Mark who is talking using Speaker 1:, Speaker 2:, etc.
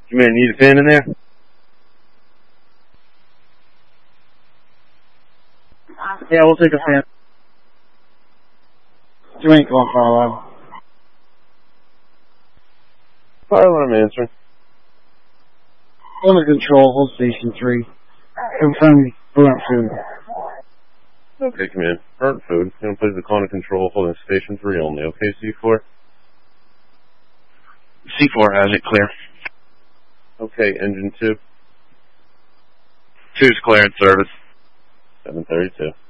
Speaker 1: You may need a fan in there?
Speaker 2: Yeah, we'll take a fan. You ain't going far low.
Speaker 1: Fire when I'm answering.
Speaker 2: Under control, hold station 3. Confirm burnt food.
Speaker 1: Okay, command. Burnt food. You're gonna place the call under control, holding station 3 only. Okay, C4?
Speaker 3: C4 has it clear.
Speaker 1: Okay, engine 2.
Speaker 3: 2's cleared service.
Speaker 1: 732.